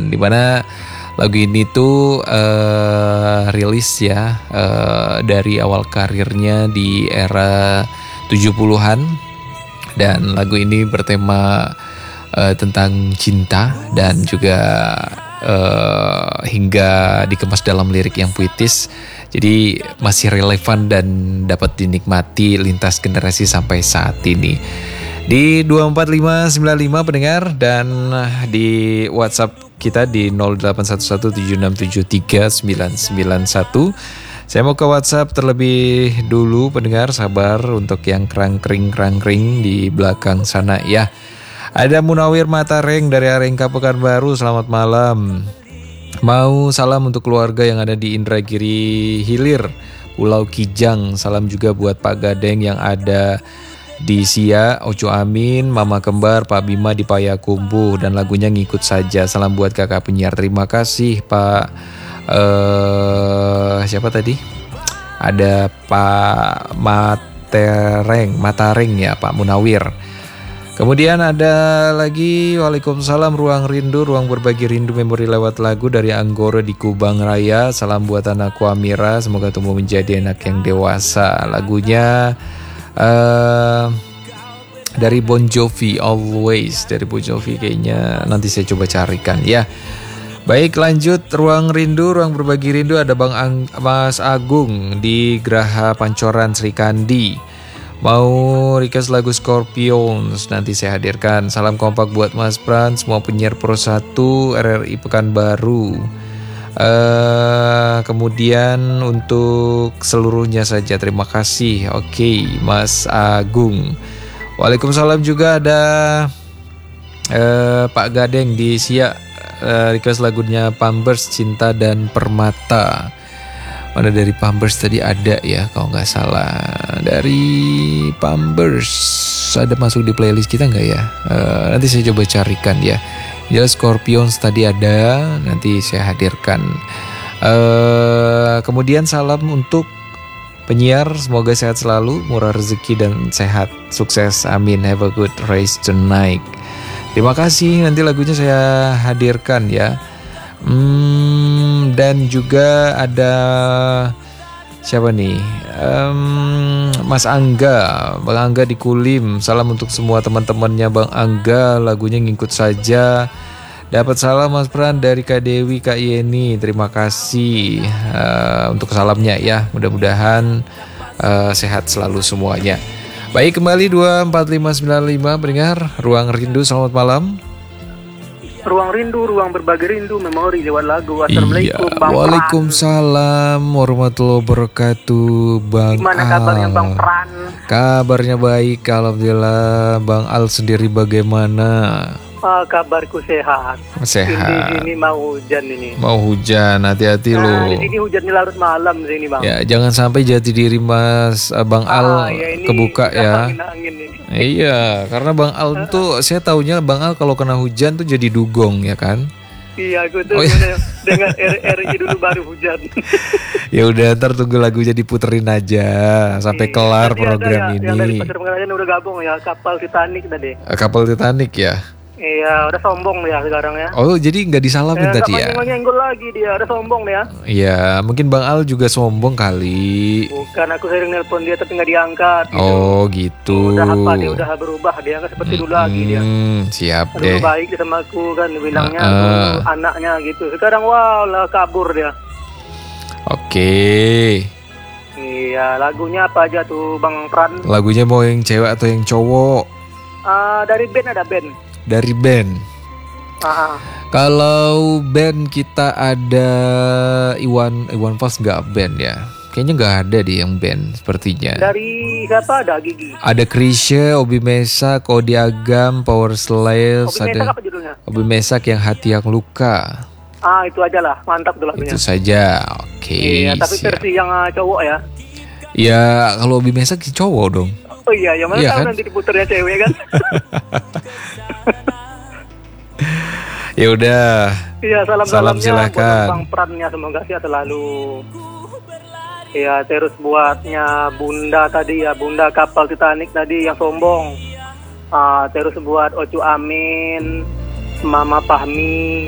dimana lagu ini tuh rilis ya dari awal karirnya di era 70-an. Dan lagu ini bertema tentang cinta dan juga hingga dikemas dalam lirik yang puitis. Jadi masih relevan dan dapat dinikmati lintas generasi sampai saat ini. Di 24595 pendengar, dan di WhatsApp kita di 081176739991. Saya mau ke WhatsApp terlebih dulu pendengar, sabar untuk yang krang-kring di belakang sana ya. Ada Munawir Matareng dari Arengka Pekanbaru, selamat malam. Mau salam untuk keluarga yang ada di Indragiri Hilir, Pulau Kijang. Salam juga buat Pak Gadeng yang ada di Sia, Oco Amin, Mama Kembar, Pak Bima di Payakumbuh, dan lagunya Ngikut Saja. Salam buat kakak penyiar. Terima kasih Pak siapa tadi? Ada Pak Matareng ya, Pak Munawir. Kemudian ada lagi, Waalaikumsalam, ruang rindu, ruang berbagi rindu memori lewat lagu dari Anggoro di Kubang Raya. Salam buat anakku Amira, semoga tumbuh menjadi anak yang dewasa. Lagunya dari Bon Jovi, Always, dari Bon Jovi kayaknya, nanti saya coba carikan ya. Baik, lanjut ruang rindu, ruang berbagi rindu. Ada Mas Agung di Geraha Pancoran Srikandi. Mau request lagu Scorpions, nanti saya hadirkan. Salam kompak buat Mas Pran, semua penyiar Pro 1 RRI Pekanbaru. Kemudian untuk seluruhnya saja, terima kasih. Oke, Mas Agung. Waalaikumsalam juga ada Pak Gadeng di Siak, request lagunya Pampers, Cinta dan Permata. Mana dari Pampers tadi ada ya, kalau nggak salah. Dari Pampers ada masuk di playlist kita nggak ya? Nanti saya coba carikan ya. Jelas Scorpions tadi ada, nanti saya hadirkan. Kemudian salam untuk penyiar, semoga sehat selalu, murah rezeki dan sehat, sukses, amin. Have a good race tonight. Terima kasih, nanti lagunya saya hadirkan ya. Dan juga ada siapa nih? Mas Angga, Bang Angga di Kulim. Salam untuk semua teman-temannya Bang Angga, lagunya Ngikut Saja. Dapat salam Mas Pran dari Kak Dewi, Kak Yeni. Terima kasih untuk salamnya ya. Mudah-mudahan sehat selalu semuanya. Baik, kembali 24595 pendengar Ruang Rindu, selamat malam. Ruang rindu, ruang berbagi rindu, memori lewat lagu. Assalamualaikum Bang Pran. Waalaikumsalam warahmatullahi wabarakatuh, Bang Al. Gimana kabarnya Bang Pran? Kabarnya baik, alhamdulillah. Bang Al sendiri bagaimana? Kabarku sehat. Sehat. Di sini mau hujan ini. Mau hujan, hati-hati lo. Di sini hujannya larut malam sini Bang. Ya, jangan sampai jati diri Mas Bang Al ya ini kebuka ya. Angin ini. Iya, karena Bang Al tuh saya taunya Bang Al kalau kena hujan tuh jadi dugong ya kan? Iya, aku tuh dengan RRI dulu baru hujan. Ya udah, ntar tunggu lagunya diputerin aja sampai kelar program ini. Yang dari Pasar Pengrajian udah gabung ya, kapal Titanic tadi. Kapal Titanic ya? Iya, udah sombong ya sekarang ya. Oh, jadi nggak disalamin tadi ya? Nggak nyenggol lagi dia, udah sombong ya. Iya, mungkin Bang Al juga sombong kali. Bukan, aku sering nelpon dia tapi nggak diangkat. Gitu. Oh gitu. Udah apa dia udah berubah, dia nggak seperti dulu lagi dia. Siap dulu deh. Baik sama aku kan, bilangnya anaknya gitu. Sekarang lah kabur dia. Oke. Iya, lagunya apa aja tuh Bang Pran? Lagunya mau yang cewek atau yang cowok? Dari band ada band. Dari band. Kalau band kita ada Iwan Fals, nggak band ya? Kayaknya nggak ada deh yang band sepertinya. Dari siapa ada Gigi? Ada Krisya, Obi Mesak, Odi Agam, Power Slaves. Obi Mesak apa judulnya? Obi Mesak yang Hati Yang Luka. Itu aja lah, mantap tuh lagunya. Itu saja, oke. Iya, tapi versi yang cowok ya? Ya, kalau Obi Mesak sih cowok dong. Oh iya, yang mana iya, tahu kan? Nanti diputernya cewek kan? Ya udah. Iya, salam silakan. Buat Bang Prannya, semoga sehat selalu. Ya, terus buatnya Bunda tadi ya, Bunda kapal Titanic tadi yang sombong. Terus buat Ocu Amin, Mama Fahmi,